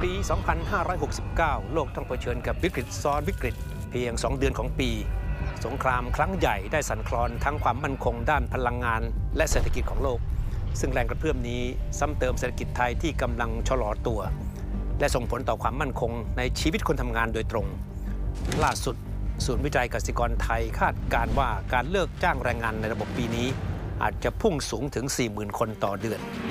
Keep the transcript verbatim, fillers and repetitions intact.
สองพันห้าร้อยหกสิบเก้า โลกต้องเผชิญกับวิกฤตซ้อนวิกฤตเพียง สอง เดือนของปี สงครามครั้งใหญ่ได้สั่นคลอนทั้งความมั่นคงด้านพลังงานและเศรษฐกิจของโลกซึ่งแรงกระเพื่อมนี้ซ้ำเติมเศรษฐกิจไทยที่กำลังชะลอตัวและส่งผลต่อความมั่นคงในชีวิตคนทำงานโดยตรงล่าสุดศูนย์วิจัยกสิกรไทยคาดการณ์ว่าการเลิกจ้างแรงงานในระบบปีนี้อาจจะพุ่งสูงถึง สี่หมื่น คนต่อเดือน